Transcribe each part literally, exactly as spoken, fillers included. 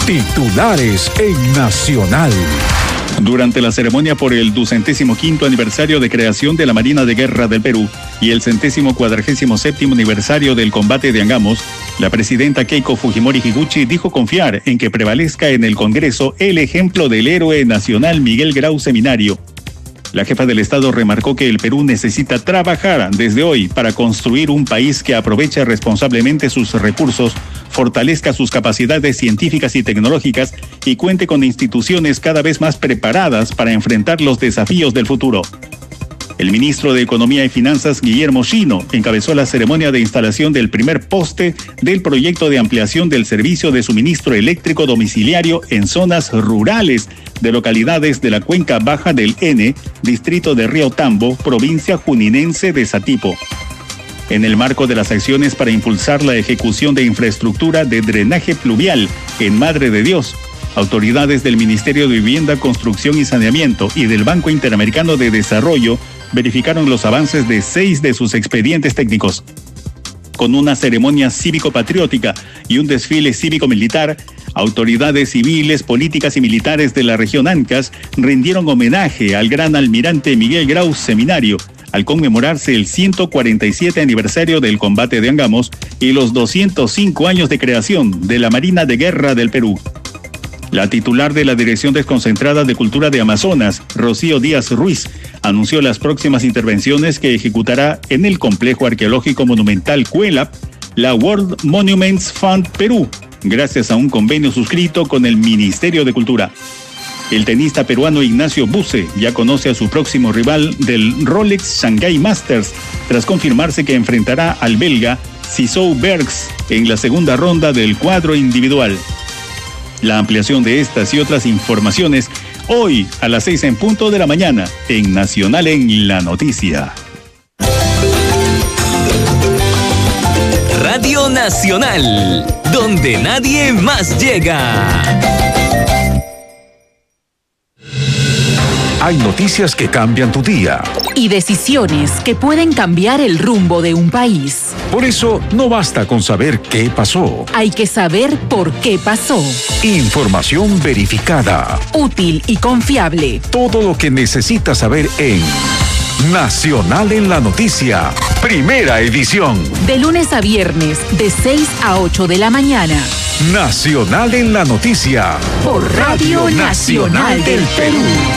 Titulares en Nacional. Durante la ceremonia por el ducentésimo quinto aniversario de creación de la Marina de Guerra del Perú y el centésimo cuadragésimo séptimo aniversario del combate de Angamos, la presidenta Keiko Fujimori Higuchi dijo confiar en que prevalezca en el Congreso el ejemplo del héroe nacional Miguel Grau Seminario. La jefa del Estado remarcó que el Perú necesita trabajar desde hoy para construir un país que aproveche responsablemente sus recursos, fortalezca sus capacidades científicas y tecnológicas y cuente con instituciones cada vez más preparadas para enfrentar los desafíos del futuro. El ministro de Economía y Finanzas, Guillermo Shino, encabezó la ceremonia de instalación del primer poste del proyecto de ampliación del servicio de suministro eléctrico domiciliario en zonas rurales de localidades de la cuenca baja del N, distrito de Río Tambo, provincia juninense de Satipo. En el marco de las acciones para impulsar la ejecución de infraestructura de drenaje pluvial en Madre de Dios, autoridades del Ministerio de Vivienda, Construcción y Saneamiento y del Banco Interamericano de Desarrollo verificaron los avances de seis de sus expedientes técnicos. Con una ceremonia cívico-patriótica y un desfile cívico-militar, autoridades civiles, políticas y militares de la región Ancas rindieron homenaje al gran almirante Miguel Grau Seminario, al conmemorarse el ciento cuarenta y siete aniversario del combate de Angamos y los doscientos cinco años de creación de la Marina de Guerra del Perú. La titular de la Dirección Desconcentrada de Cultura de Amazonas, Rocío Díaz Ruiz, anunció las próximas intervenciones que ejecutará en el Complejo Arqueológico Monumental Cuelap la World Monuments Fund Perú, gracias a un convenio suscrito con el Ministerio de Cultura. El tenista peruano Ignacio Buse ya conoce a su próximo rival del Rolex Shanghai Masters, tras confirmarse que enfrentará al belga Sissou Bergs en la segunda ronda del cuadro individual. La ampliación de estas y otras informaciones hoy a las seis en punto de la mañana en Nacional en la Noticia. Radio Nacional, donde nadie más llega. Hay noticias que cambian tu día. Y decisiones que pueden cambiar el rumbo de un país. Por eso, no basta con saber qué pasó. Hay que saber por qué pasó. Información verificada. Útil y confiable. Todo lo que necesitas saber en Nacional en la Noticia. Primera edición. De lunes a viernes, de seis a ocho de la mañana. Nacional en la Noticia. Por Radio Nacional del Perú.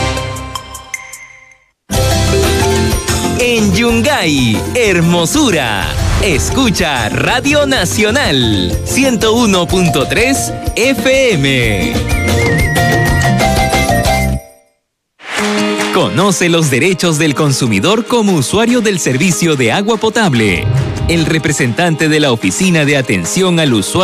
En Yungay, hermosura. Escucha Radio Nacional ciento uno punto tres F M. Conoce los derechos del consumidor como usuario del servicio de agua potable. El representante de la Oficina de Atención al Usuario